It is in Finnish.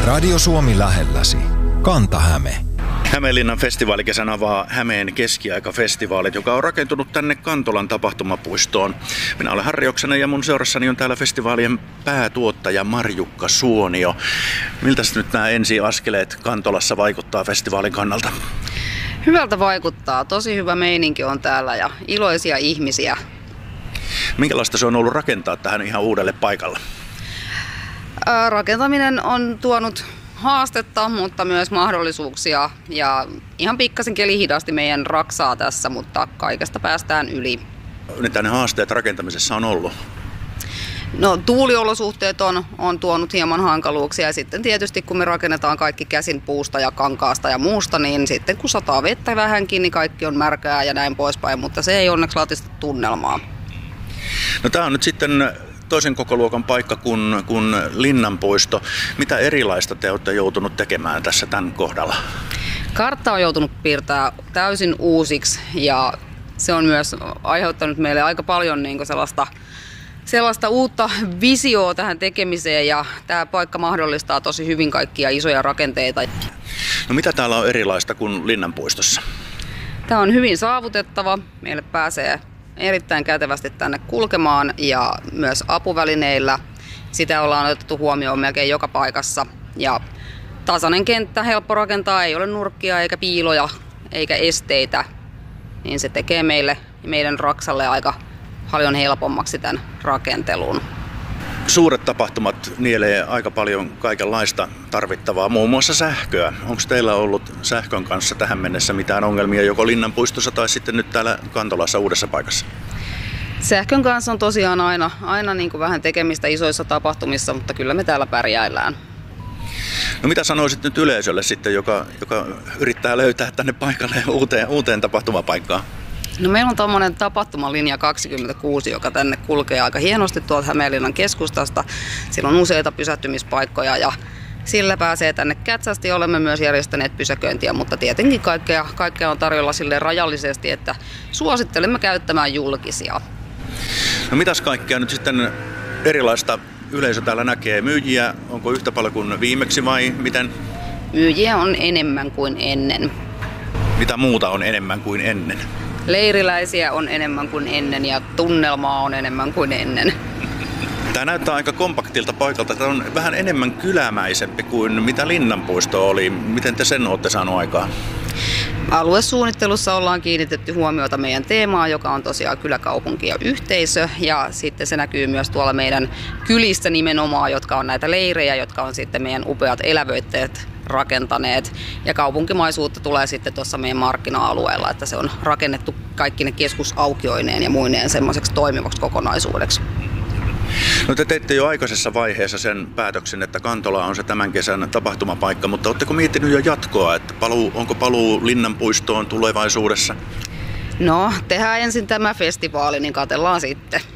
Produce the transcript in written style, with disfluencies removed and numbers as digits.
Radio Suomi lähelläsi. Kanta-Häme. Hämeenlinnan festivaalikesän avaa Hämeen keskiaikafestivaalit, joka on rakentunut tänne Kantolan tapahtumapuistoon. Minä olen Harri Oksanen ja mun seurassani on täällä festivaalien päätuottaja Marjukka Suonio. Miltä nyt nämä ensiaskeleet Kantolassa vaikuttaa festivaalin kannalta? Hyvältä vaikuttaa. Tosi hyvä meininki on täällä ja iloisia ihmisiä. Minkälaista se on ollut rakentaa tähän ihan uudelle paikalle? Rakentaminen on tuonut haastetta, mutta myös mahdollisuuksia ja ihan pikkasen kelihidasti meidän raksaa tässä, mutta kaikesta päästään yli. Mitä ne haasteet rakentamisessa on ollut? No, tuuliolosuhteet on tuonut hieman hankaluuksia ja sitten tietysti kun me rakennetaan kaikki käsin puusta ja kankaasta ja muusta, niin sitten kun sataa vettä vähänkin, niin kaikki on märkää ja näin poispäin, mutta se ei onneksi latista tunnelmaa. No, tämä on nyt sitten toisen kokoluokan paikka kuin Linnanpuisto. Mitä erilaista te olette joutunut tekemään tässä tämän kohdalla? Kartta on joutunut piirtämään täysin uusiksi ja se on myös aiheuttanut meille aika paljon sellaista uutta visioa tähän tekemiseen ja tämä paikka mahdollistaa tosi hyvin kaikkia isoja rakenteita. No, mitä täällä on erilaista kuin Linnanpuistossa? Tämä on hyvin saavutettava. Meille pääsee erittäin kätevästi tänne kulkemaan ja myös apuvälineillä. Sitä ollaan otettu huomioon melkein joka paikassa. Ja tasainen kenttä, helppo rakentaa, ei ole nurkkia eikä piiloja eikä esteitä. Niin se tekee meidän raksalle aika paljon helpommaksi tämän rakentelun. Suuret tapahtumat nielee aika paljon kaikenlaista tarvittavaa, muun muassa sähköä. Onko teillä ollut sähkön kanssa tähän mennessä mitään ongelmia joko Linnanpuistossa tai sitten nyt täällä Kantolassa uudessa paikassa? Sähkön kanssa on tosiaan aina niin kuin vähän tekemistä isoissa tapahtumissa, mutta kyllä me täällä pärjäillään. No, mitä sanoisit nyt yleisölle sitten, joka yrittää löytää tänne paikalle uuteen tapahtumapaikkaan? No, meillä on tuommoinen tapahtumalinja 26, joka tänne kulkee aika hienosti tuolta Hämeenlinnan keskustasta. Sillä on useita pysähtymispaikkoja ja sillä pääsee tänne kätsästi. Olemme myös järjestäneet pysäköintiä, mutta tietenkin kaikkea on tarjolla sille rajallisesti, että suosittelemme käyttämään julkisia. No, mitäs kaikkea nyt sitten erilaista yleisö täällä näkee? Myyjiä onko yhtä paljon kuin viimeksi vai miten? Myyjiä on enemmän kuin ennen. Mitä muuta on enemmän kuin ennen? Leiriläisiä on enemmän kuin ennen ja tunnelmaa on enemmän kuin ennen. Tämä näyttää aika kompaktilta paikalta. Tämä on vähän enemmän kylämäisempi kuin mitä Linnanpuisto oli. Miten te sen olette saanut aikaan? Aluesuunnittelussa ollaan kiinnitetty huomiota meidän teemaan, joka on tosiaan kyläkaupunki ja yhteisö. Ja sitten se näkyy myös tuolla meidän kylissä nimenomaan, jotka on näitä leirejä, jotka on sitten meidän upeat elävöitteet rakentaneet. Ja kaupunkimaisuutta tulee sitten tuossa meidän markkina-alueella, että se on rakennettu kaikki ne keskusaukioineen ja muineen semmoiseksi toimivaksi kokonaisuudeksi. No, te teitte jo aikaisessa vaiheessa sen päätöksen, että Kantola on se tämän kesän tapahtumapaikka, mutta oletteko miettinyt jo jatkoa, että onko paluu Linnanpuistoon tulevaisuudessa? No, tehdään ensin tämä festivaali, niin katsellaan sitten.